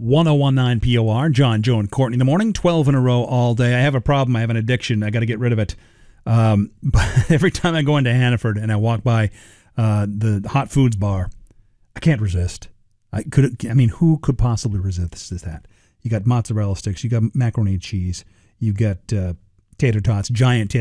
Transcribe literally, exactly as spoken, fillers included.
one oh one nine P O R, John, Joe, and Courtney in the morning, twelve in a row all day. I have a problem. I have an addiction. I got to get rid of it. Um, but every time I go into Hannaford and I walk by uh, the hot foods bar, I can't resist. I could. I mean, who could possibly resist that? You got mozzarella sticks. You got macaroni and cheese. You got uh, tater tots, giant tater